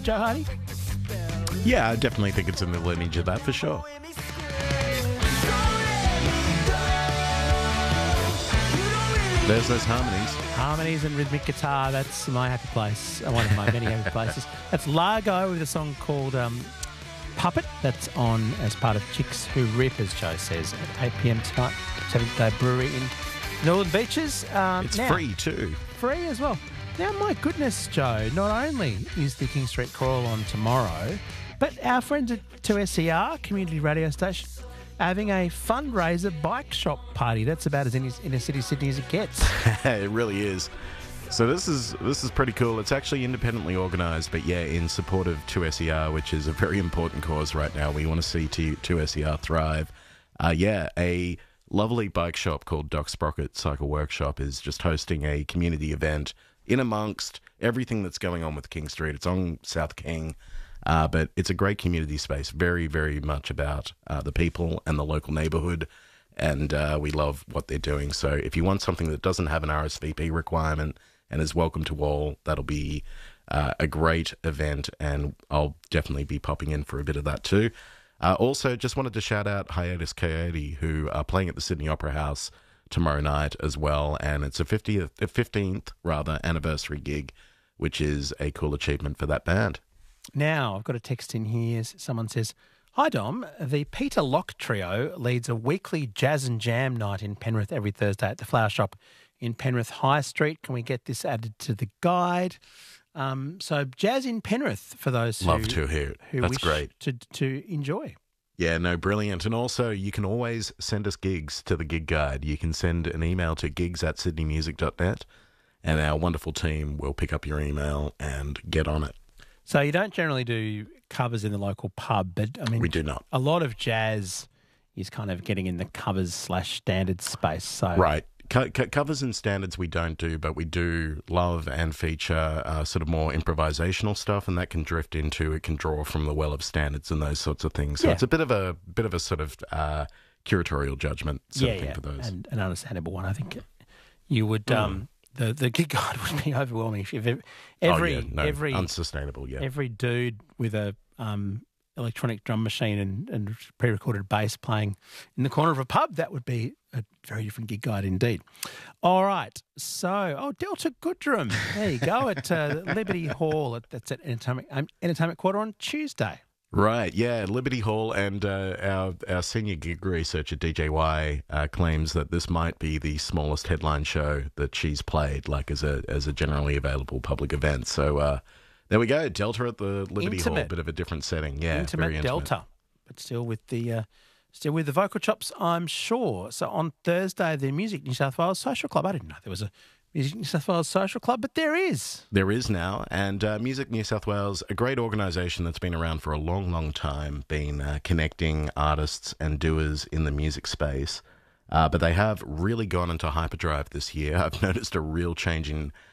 Joe Hardy? Yeah, I definitely think it's in the lineage of that for sure. There's those harmonies. Harmonies and rhythmic guitar, that's my happy place, one of my many happy places. That's Largo with a song called Puppet. That's on as part of Chicks Who Rip, as Joe says, at 8 p.m. tonight, 7th Day Brewery in Northern Beaches. It's free too. Free as well. Now, my goodness, Joe, not only is the King Street Crawl on tomorrow, but our friends at 2SER, community radio station, are having a fundraiser bike shop party. That's about as inner city Sydney as it gets. It really is. So this is pretty cool. It's actually independently organised, but yeah, in support of 2SER, which is a very important cause right now. We want to see 2SER thrive. A lovely bike shop called Doc Sprocket Cycle Workshop is just hosting a community event in amongst everything that's going on with King Street. It's on South King, but it's a great community space, very, very much about the people and the local neighbourhood, and we love what they're doing. So if you want something that doesn't have an RSVP requirement and is welcome to all, that'll be a great event, and I'll definitely be popping in for a bit of that too. Also, just wanted to shout out Hiatus Coyote, who are playing at the Sydney Opera House tomorrow night as well, and it's a 15th anniversary gig, which is a cool achievement for that band. Now, I've got a text in here. Someone says, "Hi Dom, the Peter Locke Trio leads a weekly jazz and jam night in Penrith every Thursday at the Flower Shop in Penrith High Street. Can we get this added to the guide?" So jazz in Penrith for those Love to hear it. who That's wish great. to enjoy. Yeah, no, brilliant. And also, you can always send us gigs to the gig guide. You can send an email to gigs@sydneymusic.net, and our wonderful team will pick up your email and get on it. So you don't generally do covers in the local pub, but I mean, We do not. A lot of jazz is kind of getting in the covers/standard space. So Right. Covers and standards we don't do, but we do love and feature sort of more improvisational stuff, and that can drift into, it can draw from the well of standards and those sorts of things. So Yeah. it's a bit of a sort of curatorial judgment sort of thing for those. And an understandable one. I think you would the gig guide would be overwhelming if every unsustainable. Yeah, every dude with a electronic drum machine and pre-recorded bass playing in the corner of a pub, that would be a very different gig guide indeed. All right, so Delta Goodrum, there you go, at Liberty Hall. That's at Entertainment Quarter on Tuesday. Right, yeah, Liberty Hall, and our senior gig researcher, DJY, claims that this might be the smallest headline show that she's played, like as a generally available public event. So there we go, Delta at the Liberty Hall, bit of a different setting. Yeah, very intimate. Delta, but still with the vocal chops, I'm sure. So on Thursday, the Music New South Wales Social Club, I didn't know there was a Music New South Wales Social Club, but there is. There is now, and Music New South Wales, a great organisation that's been around for a long, long time, been connecting artists and doers in the music space. But they have really gone into hyperdrive this year. I've noticed a real change in